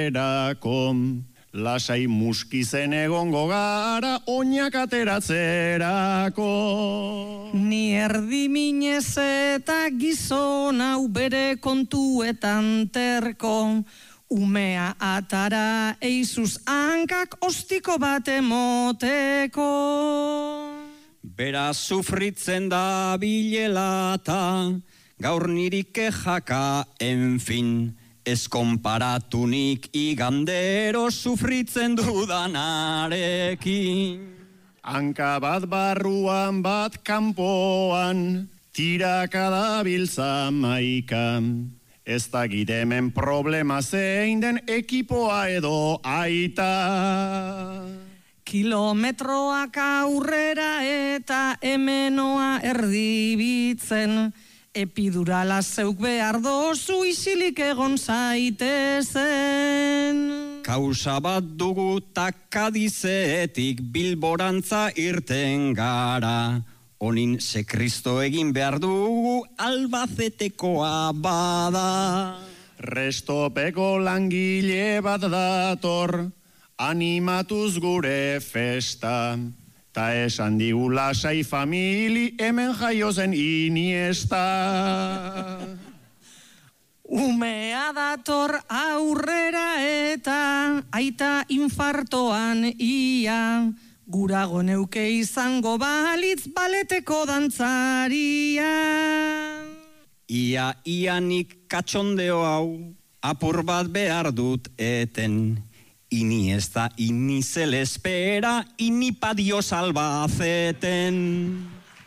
erako. Lasai muskizen egongo gara oinak ateratzerako. Ni erdi minez eta gizon hau bere kontuetan terko. Umea atara eizuz hankak ostiko bat emoteko. Bera sufritzen da bilelata, gaur nirik kejaka, enfin. Ez konparatunik igandero sufritzen dudanarekin. Hanka bat barruan bat kanpoan, tiraka dabiltza maika. Ez da hemen problema zein den ekipoa edo aita. Kilometroak aurrera eta hemenoa erdibitzen. Epidurala zeuk behar dozu isilik egon zaitezen. Kausa bat dugu takadizetik Bilborantza irten gara. Onin ze Kristo egin behar dugu Albacetekoa bada. Restopeko langile bat dator, animatuz gure festa. Ta esan digu lasai famili hemen jaio zen Iniesta. Umea dator aurrera eta aita infartoan ia. Gurago neuke izango balitz baleteko dantzaria. Ianik katxondeo hau apur bat behar dut eten. Iniesta, ini se le espera, ini pa Dios Albaceten.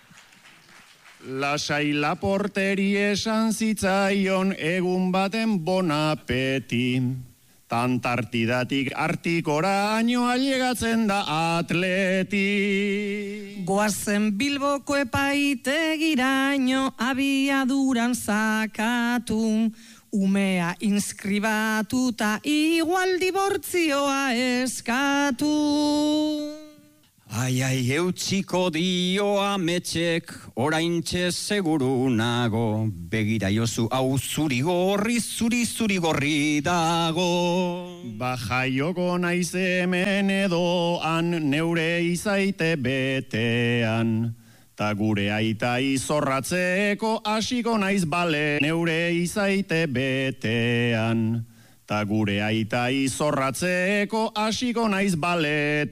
Lasai Laporteri esan zitzaion egun baten bon apeti. Tantartidatik artikoraino ailegatzen da Atleti. Goazen Bilboko epaitegiraino abiaduran sakatu. Umea inskribatuta igual dibortzioa eskatu. Ai, eutxiko dio ametxek, oraintxe seguru nago. Begira jozu hau zuri gorri dago. Bajaioko naiz hemen edoan, neure izaite betean. Ta gure aita izorratzeko hasiko naiz bale, neure izaite betean. Ta gure aita izorratzeko hasiko naiz baletean.